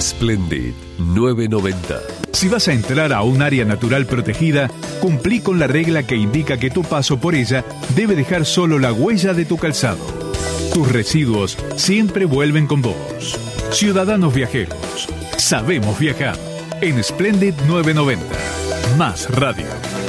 Splendid 990. Si vas a entrar a un área natural protegida, cumplí con la regla que indica que tu paso por ella debe dejar solo la huella de tu calzado. Tus residuos siempre vuelven con vos. Ciudadanos viajeros, sabemos viajar. En Splendid 990. Más radio.